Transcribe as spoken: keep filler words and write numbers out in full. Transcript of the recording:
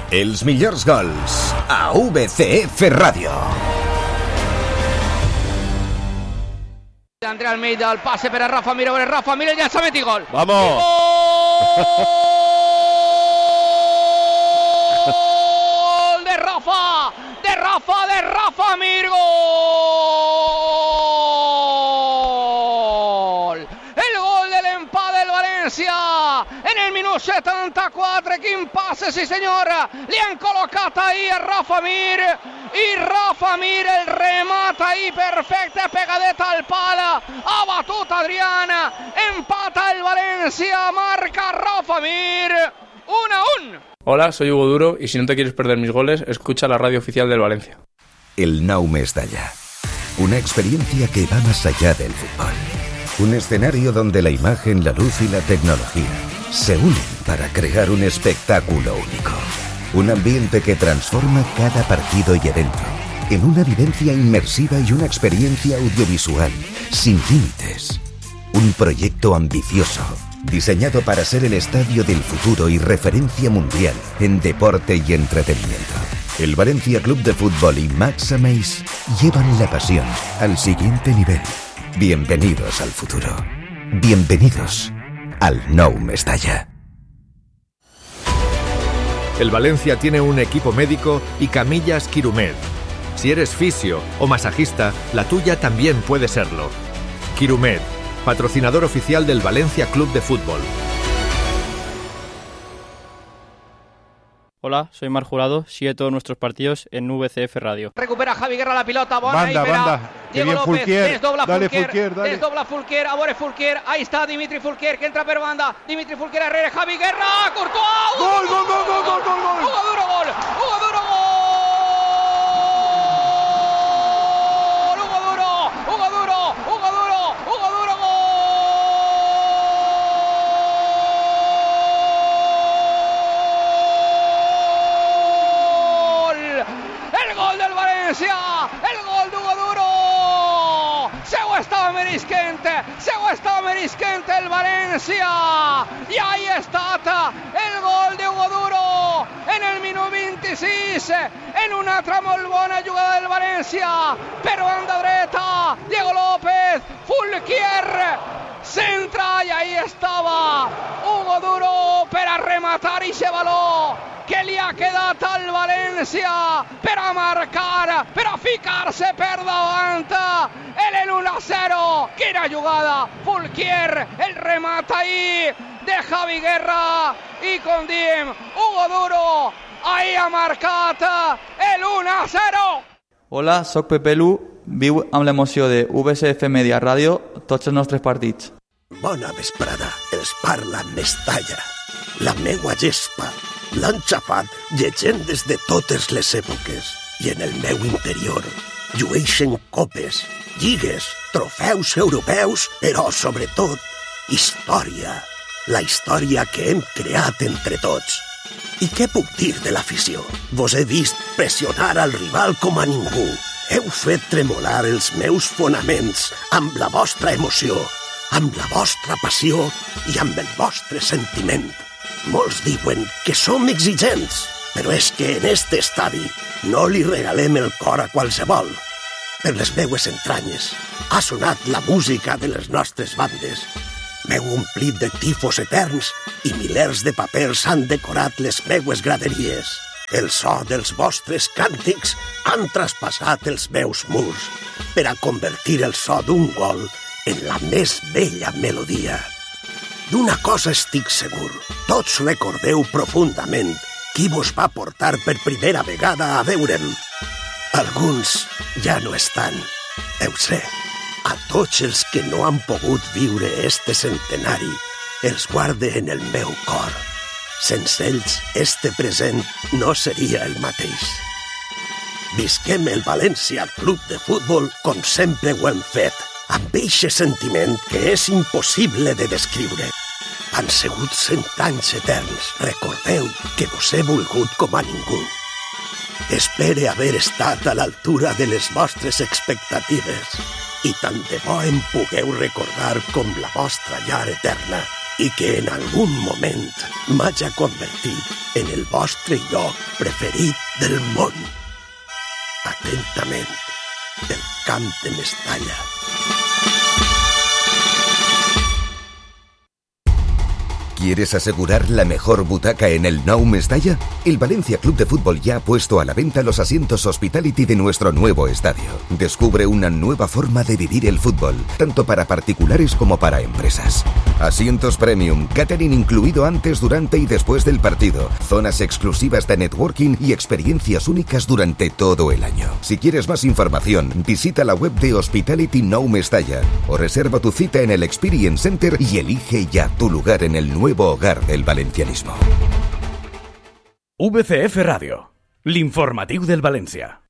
Els millors gols a V C F Ràdio. Andrea Almeida, el pase per a Rafa Mir, a Rafa Mir, el llançament i gol. Vamos. Gol de Rafa, de Rafa, de Rafa Mir, gol. El gol de l'empat del València en el minut setanta-quatre. Quin passe, sí senyor. Li han col·locat ahir a Rafa Mir i Rafa Mir el remata ahí perfecte, pegadeta al pal, ha batut Adriana, empata el Valencia, marca Rafa Mir, uno a uno. Hola, soy Hugo Duro y si no te quieres perder mis goles, escucha la radio oficial del Valencia. El Nou Mestalla, una experiencia que va más allá del fútbol. Un escenario donde la imagen, la luz y la tecnología se unen para crear un espectáculo único. Un ambiente que transforma cada partido y evento en una vivencia inmersiva y una experiencia audiovisual sin límites. Un proyecto ambicioso, diseñado para ser el estadio del futuro y referencia mundial en deporte y entretenimiento. El Valencia Club de Fútbol y Max Ameis llevan la pasión al siguiente nivel. Bienvenidos al futuro. Bienvenidos al Nou Mestalla. El Valencia tiene un equipo médico y camillas Quirumed. Si eres fisio o masajista, la tuya también puede serlo. Quirumed, patrocinador oficial del Valencia Club de Fútbol. Hola, soy Mar Jurado, sigue todos nuestros partidos en V C F Radio. Recupera Javi Guerra la pilota, bona banda, ahí, banda. Diego López, Fulquier. desdobla Dale, Fulquier, Fulquier, dale. desdobla Fulquier, a veure Fulquier, ahí está Dimitri Fulquier, que entra per banda, Dimitri Fulquier arrere, Javi Guerra, Courtois, Gol, gol, gol, gol, gol, gol, gol. Hugo Duro, gol, Hugo Duro, gol, Hugo Duro, Hugo Duro, Hugo Duro, Hugo Duro, gol. El gol del Valencia, el gol d'Hugo Duro. Se ho estava meresquent, se ho estava meresquent el València. I ahí ha estat el gol d'Hugo Duro en el minut vint-i-sis, en una altra molt bona jugada del València. Per banda dreta, Diego López, Fulquier, centra i ahí estava Hugo Duro per a rematar i se valor que li ha quedat al València per a marcar, per a ficar-se per davant el uno a cero. Quina jugada, Fulquier, el remat ahí de Javi Guerra i com diem, Hugo Duro ahí ha marcat el uno a cero. Hola, soc Pepe Lu, viu amb l'emoció de V C F Media Ràdio tots els nostres partits. Bona vesprada, els parla Mestalla. La meua gespa l'han xafat llegendes de totes les èpoques i en el meu interior llueixen copes, lligues, trofeus europeus, però sobretot història. La història que hem creat entre tots. I què puc dir de l'afició? Vos he vist pressionar al rival com a ningú. Heu fet tremolar els meus fonaments amb la vostra emoció, amb la vostra passió i amb el vostre sentiment. Molts diuen que som exigents, però és que en este estadi no li regalem el cor a qualsevol. Per les meues entranyes ha sonat la música de les nostres bandes. M'heu omplit de tifos eterns i milers de papers han decorat les meues graderies. El so dels vostres càntics han traspassat els meus murs per a convertir el so d'un gol en la més bella melodia. D'una cosa estic segur, tots recordeu profundament qui vos va portar per primera vegada a veure'm. Alguns ja no estan, ho sé. A tots els que no han pogut viure este centenari, els guarde en el meu cor. Sense ells, este present no seria el mateix. Visquem el València Club de Futbol com sempre ho hem fet, amb eixe sentiment que és impossible de descriure. Han sigut cent anys eterns. Recordeu que vos he volgut com a ningú. Espere haver estat a l'altura de les vostres expectatives i tant de bo em pugueu recordar com la vostra llar eterna. i que en algun moment m'haja convertit en el vostre lloc preferit del món. Atentament, del Camp de Mestalla. ¿Quieres asegurar la mejor butaca en el Nou Mestalla? El Valencia Club de Fútbol ya ha puesto a la venta los asientos Hospitality de nuestro nuevo estadio. Descubre una nueva forma de vivir el fútbol, tanto para particulares como para empresas. Asientos premium, catering incluido antes, durante y después del partido, zonas exclusivas de networking y experiencias únicas durante todo el año. Si quieres más información, visita la web de Hospitality Nou Mestalla o reserva tu cita en el Experience Center y elige ya tu lugar en el nuevo hogar del valencianismo. V C F Ràdio, l'informatiu del València.